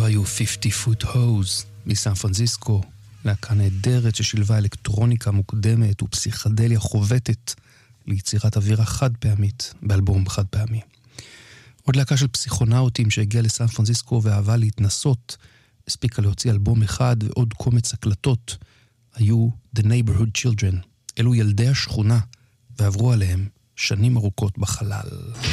אלו היו 50 Foot Hose מסן פרנסיסקו, להקה נהדרת ששילבה אלקטרוניקה מוקדמת ופסיכדליה חובטת ליצירת אווירה חד פעמית באלבום חד פעמי. עוד להקה של פסיכונאוטים שהגיעה לסן פרנסיסקו ואהבה להתנסות, הספיקה להוציא אלבום אחד ועוד קומץ הקלטות, היו The Neighborhood Children. אלו ילדי השכונה ועברו עליהם שנים ארוכות בחלל.